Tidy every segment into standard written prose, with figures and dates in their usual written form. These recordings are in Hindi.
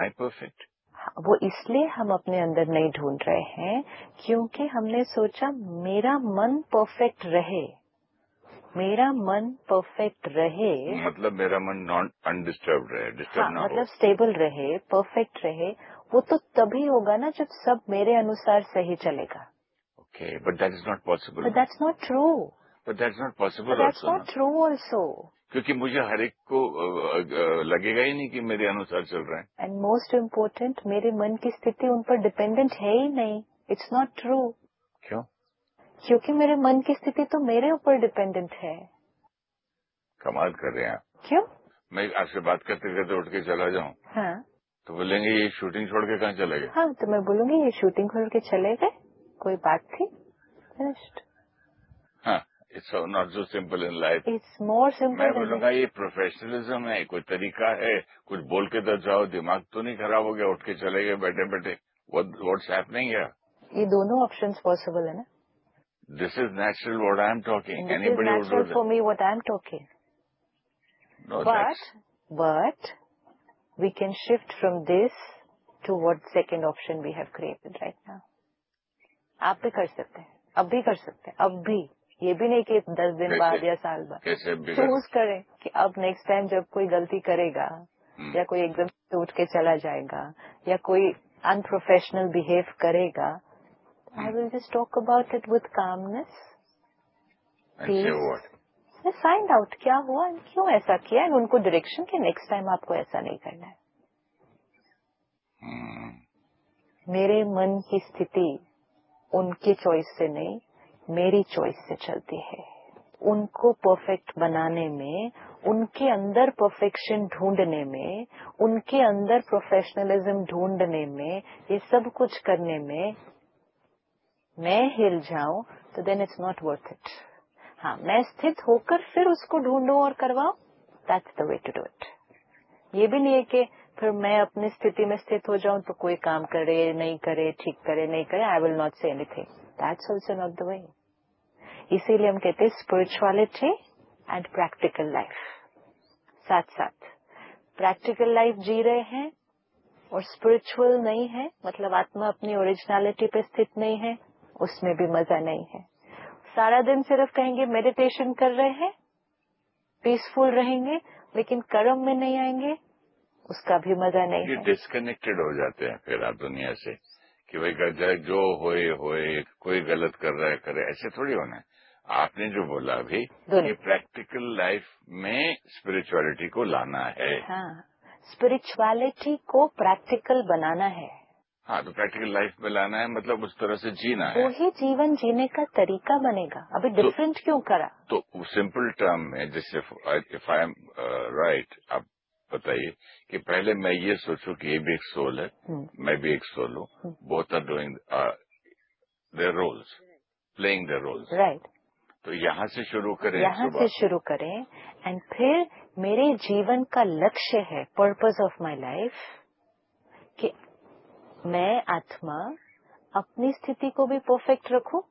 आई परफेक्ट? वो इसलिए हम अपने अंदर नहीं ढूंढ रहे हैं क्योंकि हमने सोचा मेरा मन परफेक्ट रहे, मेरा मन परफेक्ट रहे, मतलब मेरा मन नॉन अनडिस्टर्ब रहे, डिस्टर्ब ना मतलब हो। स्टेबल रहे, परफेक्ट रहे। वो तो तभी होगा ना जब सब मेरे अनुसार सही चलेगा। Okay, but that is not possible. But that's not true. But that's not possible that's also not ना, ट्रू ऑल्सो। क्योंकि मुझे हर एक को लगेगा ही नहीं कि मेरे अनुसार चल रहा है। एंड मोस्ट इम्पोर्टेंट, मेरे मन की स्थिति उन पर डिपेंडेंट है ही नहीं। It's not true. क्यों? क्योंकि मेरे मन की स्थिति तो मेरे ऊपर डिपेंडेंट है। कमाल कर रहे हैं आप। क्यों? मैं आपसे बात करते करते उठ के चला जाऊं हाँ तो बोलेंगे ये शूटिंग छोड़ के कहाँ चले गए? हाँ, तो मैं बोलूंगी ये शूटिंग छोड़ के चले गए, कोई बात थी, फिनिश्ड। हाँ, it's not so simple in life. It's more मैं सिंपल देन बोलूंगा ये प्रोफेशनलिज्म है, कोई तरीका है, कुछ बोल के तो जाओ, दिमाग तो नहीं खराब हो गया, उठ के चले गए बैठे बैठे। What's happening here? ये दोनों ऑप्शंस पॉसिबल है ना। This is natural what I am talking, this is anybody would do natural that. For me what I am talking, no that's but we can shift from this to what second option we have created right now. आप भी कर सकते हैं, अब भी कर सकते हैं, अब भी, ये भी नहीं कि 10 दिन बाद या साल बाद। कैसे चूज करें कि अब नेक्स्ट टाइम जब कोई गलती करेगा या कोई एकदम से उठ के चला जाएगा या कोई अनप्रोफेशनल बिहेव करेगा, I will just talk about it with calmness, piece, find out क्या हुआ, क्यों ऐसा किया, एंड उनको डायरेक्शन कि नेक्स्ट टाइम आपको ऐसा नहीं करना है। मेरे मन की स्थिति उनकी चॉइस से नहीं, मेरी चॉइस से चलती है। उनको परफेक्ट बनाने में, उनके अंदर परफेक्शन ढूंढने में, उनके अंदर प्रोफेशनलिज्म ढूंढने में, ये सब कुछ करने में मैं हिल जाऊं तो then it's not worth it. हाँ, मैं स्थित होकर फिर उसको ढूंढूं और करवाऊं, that's the way to do it. ये भी नहीं है कि फिर मैं अपनी स्थिति में स्थित हो जाऊं तो कोई काम करे नहीं करे, ठीक करे नहीं करे, I will not say anything, that's also not the way. इसीलिए हम कहते हैं स्पिरिचुअलिटी एंड प्रैक्टिकल लाइफ साथ साथ। प्रैक्टिकल लाइफ जी रहे हैं और स्पिरिचुअल नहीं है, मतलब आत्मा अपनी ओरिजिनलिटी पे स्थित नहीं है, उसमें भी मजा नहीं है। सारा दिन सिर्फ कहेंगे मेडिटेशन कर रहे हैं, पीसफुल रहेंगे, लेकिन कर्म में नहीं आएंगे, उसका भी मजा नहीं है। डिस्कनेक्टेड हो जाते हैं फिर आप दुनिया से कि भाई जो होए कोई गलत कर रहा है करे, ऐसे थोड़ी होना है। आपने जो बोला अभी कि प्रैक्टिकल लाइफ में स्पिरिचुअलिटी को लाना है। हाँ, स्पिरिचुअलिटी को प्रैक्टिकल बनाना है। हाँ, तो प्रैक्टिकल लाइफ में लाना है मतलब उस तरह से जीना है, वही जीवन जीने का तरीका बनेगा। अभी डिफरेंट क्यों करा? तो सिंपल टर्म में जैसे इफ आई एम राइट, आप बताइए कि पहले मैं ये सोचूं कि ये भी एक सोल है, मैं भी एक सोल हूँ, both are doing their roles, playing their roles, right. तो यहाँ से शुरू करें, यहाँ से शुरू करें, एंड फिर मेरे जीवन का लक्ष्य है, पर्पस ऑफ माय लाइफ, कि मैं आत्मा अपनी स्थिति को भी परफेक्ट रखूं,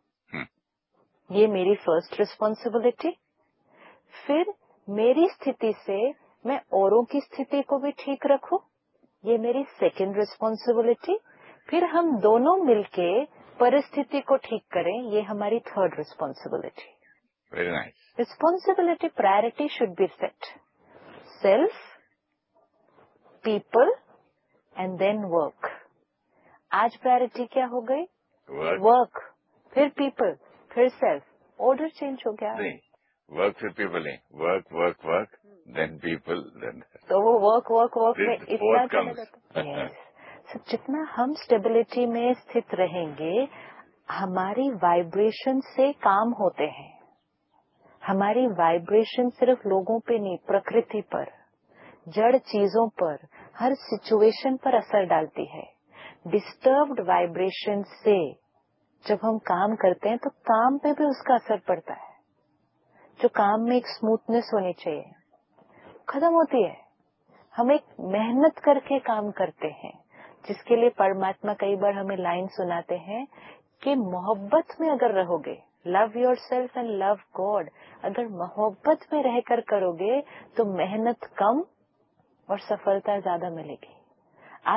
ये मेरी फर्स्ट रिस्पॉन्सिबिलिटी। फिर मेरी स्थिति से मैं औरों की स्थिति को भी ठीक रखूं, ये मेरी सेकंड रिस्पॉन्सिबिलिटी। फिर हम दोनों मिलके परिस्थिति को ठीक करें, ये हमारी third responsibility. Very nice. Responsibility priority should be set, self, people and then work. आज प्रायोरिटी क्या हो गई? वर्क, फिर पीपल, फिर सेल्फ, ऑर्डर चेंज हो गया। नहीं, वर्क फिर पीपल नहीं, work work work then people then, तो वो वर्क वर्क वर्क में इतना चला जाता है। yes. जितना हम स्टेबिलिटी में स्थित रहेंगे, हमारी वाइब्रेशन से काम होते हैं। हमारी वाइब्रेशन सिर्फ लोगों पे नहीं, प्रकृति पर, जड़ चीजों पर, हर सिचुएशन पर असर डालती है। डिस्टर्ब्ड वाइब्रेशन से जब हम काम करते हैं तो काम पे भी उसका असर पड़ता है। जो काम में एक स्मूथनेस होनी चाहिए खत्म होती है। हम एक मेहनत करके काम करते हैं, जिसके लिए परमात्मा कई बार हमें लाइन सुनाते हैं कि मोहब्बत में अगर रहोगे, love your self and love God, अगर मोहब्बत में रहकर करोगे तो मेहनत कम और सफलता ज्यादा मिलेगी।